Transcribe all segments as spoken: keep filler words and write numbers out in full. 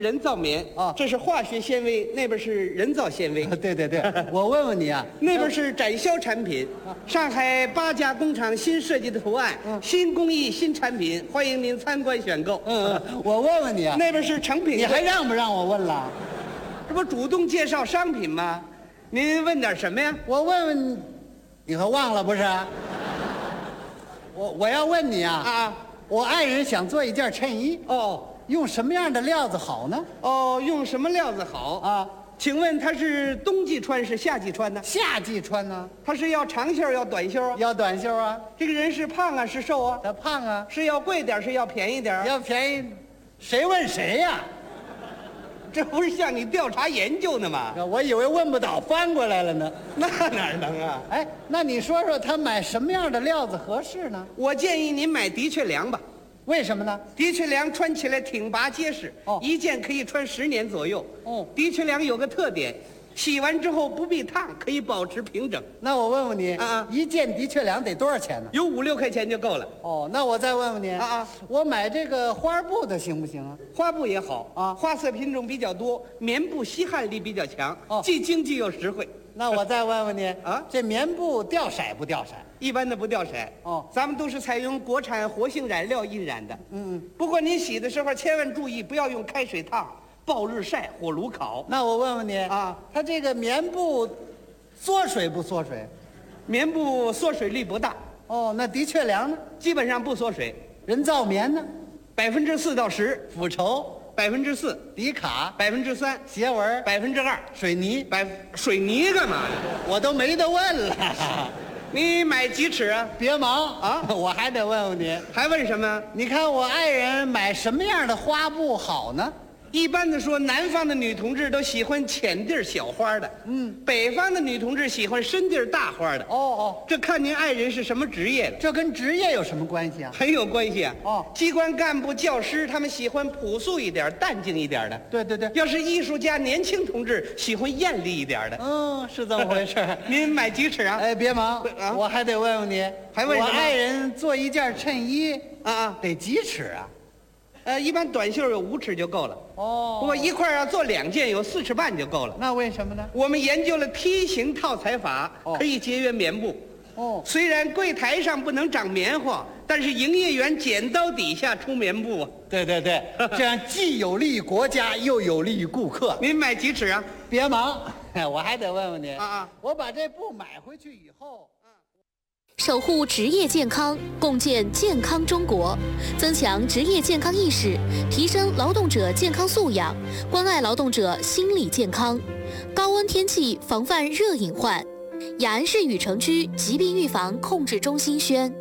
人造棉哦这是化学纤维，那边是人造纤维。 对对对，我问问你啊， 那边是展销产品，上海八家工厂新设计的图案， 嗯新工艺、新产品，欢迎您参观选购。 嗯嗯，我问问你啊， 那边是成品， 你还让不让我问了？ 这不主动介绍商品吗？您问点什么呀？ 我问问，你可忘了不是？我我要问你啊啊， 我爱人想做一件衬衣， 哦用什么样的料子好呢？ 哦，用什么料子好？ 啊， 请问他是冬季穿是夏季穿呢？ 夏季穿呢？ 他是要长袖要短袖啊？ 要短袖啊？ 这个人是胖啊是瘦啊？ 他胖啊？ 是要贵点是要便宜点？ 要便宜，谁问谁呀、 这不是向你调查研究呢吗？ 我以为问不倒，翻过来了呢。 那哪能啊？ 哎，那你说说他买什么样的料子合适呢？ 我建议您买的确良吧。 为什么呢？ 的确良穿起来挺拔结实， 哦一件可以穿十年左右。 哦的确良有个特点，洗完之后不必烫，可以保持平整。 那我问问你， 啊啊一件的确良得多少钱呢？ 有五六块钱就够了。 哦，那我再问问你， 啊啊我买这个花布的行不行啊？ 花布也好啊花色品种比较多，棉布吸汗力比较强， 哦既经济又实惠。 那我再问问你， 啊这棉布掉色不掉色？ 一般的不掉色。 哦咱们都是采用国产活性染料印染的。 嗯嗯。 不过您洗的时候千万注意，不要用开水烫、暴日晒、火炉烤。 那我问问你啊， 它这个棉布缩水不缩水？ 棉布缩水率不大， 哦，那的确良呢？ 基本上不缩水， 人造棉呢？ 百分之四到十， 腐绸、 百分之四， 底卡、 百分之三， 斜纹、 百分之二， 水泥， 百水泥干嘛呢？ 我都没得问了。 你买几尺啊？ 别忙啊我还得问问你， 还问什么？ 你看我爱人买什么样的花布好呢？ 一般的说，南方的女同志都喜欢浅地儿小花的， 嗯， 北方的女同志喜欢深地儿大花的。 哦哦， 这看您爱人是什么职业的， 这跟职业有什么关系啊？ 很有关系啊。 哦机关干部、教师他们喜欢朴素一点、淡静一点的。 对对对， 要是艺术家、年轻同志喜欢艳丽一点的。 嗯，是这么回事。 您买几尺啊？ 哎，别忙啊我还得问问你， 还问什么我爱人做一件衬衣啊啊， 得几尺啊？ 呃，一般短袖有五尺就够了。 哦不过一块儿要做两件，有四尺半就够了。 那为什么呢？ 我们研究了梯形套裁法， 哦可以节约棉布。 哦， 虽然柜台上不能长棉花，但是营业员剪刀底下出棉布啊。 对对对，这样既有利于国家，又有利于顾客。 您买几尺啊？ 别忙，我还得问问你啊啊， 我把这布买回去以后。 守护职业健康，共建健康中国，增强职业健康意识，提升劳动者健康素养，关爱劳动者心理健康。高温天气防范热隐患。雅安市禹城区疾病预防控制中心宣。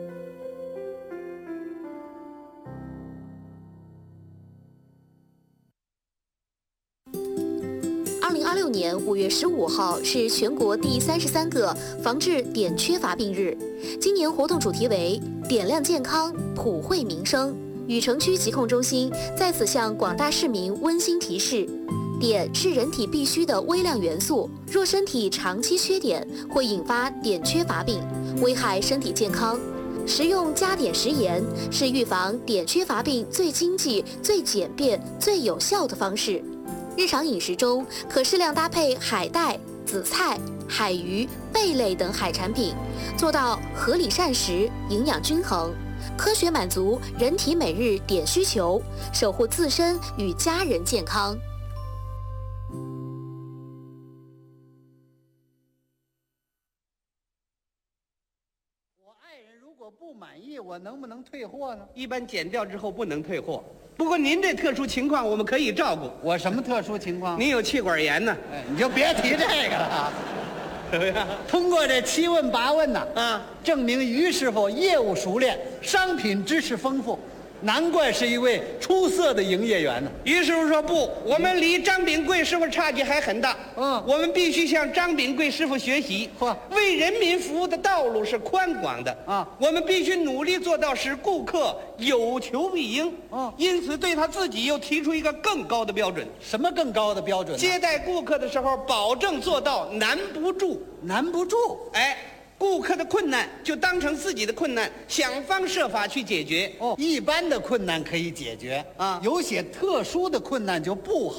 二零二六年五月十五号是全国第三十三个防治碘缺乏病日。今年活动主题为“点亮健康，普惠民生”。禹城区疾控中心在此向广大市民温馨提示：碘是人体必需的微量元素，若身体长期缺碘，会引发碘缺乏病，危害身体健康。食用加碘食盐是预防碘缺乏病最经济、最简便、最有效的方式。日常饮食中可适量搭配海带、紫菜、海鱼、贝类等海产品，做到合理膳食、营养均衡，科学满足人体每日碘需求，守护自身与家人健康。 我爱人如果不满意，我能不能退货呢？ 一般剪掉之后不能退货，不过您这特殊情况我们可以照顾。 我什么特殊情况？ 您有气管炎呢？ 哎，你就别提这个了。 怎么样？ 通过这七问八问呐， 啊， 证明于师傅业务熟练，商品知识丰富，难怪是一位出色的营业员呢。 于师傅说不，我们离张炳贵师傅差距还很大。 嗯我们必须向张炳贵师傅学习。 嚯为人民服务的道路是宽广的啊我们必须努力做到使顾客有求必应。 嗯因此对他自己又提出一个更高的标准： 什么更高的标准呢？ 接待顾客的时候，保证做到难不住。 难不住。 哎， 顾客的困难就当成自己的困难，想方设法去解决。 哦，一般的困难可以解决啊有些特殊的困难就不好